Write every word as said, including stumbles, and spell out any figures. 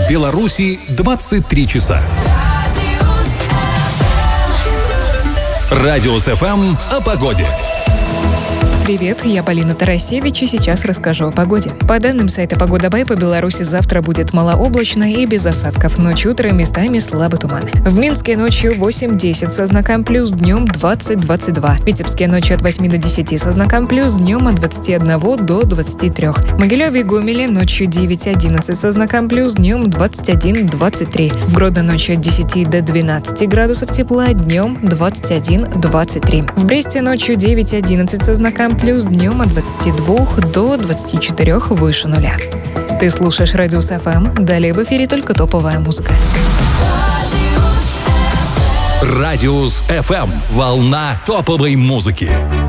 В Беларуси двадцать три часа. Радиус эф эм о погоде. Привет, я Полина Тарасевич, и сейчас расскажу о погоде. По данным сайта «Погода.бай», по Беларуси завтра будет малооблачно и без осадков. Ночью, утром местами слабый туман. В Минске ночью восемь-десять со знаком плюс, днем двадцать-двадцать два. В Витебске ночью от восьми до десяти со знаком плюс, днем от двадцати одного до двадцати трёх. В Могилеве и Гомеле ночью девять-одиннадцать со знаком плюс, днем двадцать один двадцать три. В Гродно ночью от десяти до двенадцати градусов тепла, днем двадцать один двадцать три. В Бресте ночью девять-одиннадцать со знаком плюс, днем от двадцати двух до двадцати четырёх выше нуля. Ты слушаешь Радиус эф эм, далее в эфире только топовая музыка. Радиус эф эм. Волна топовой музыки.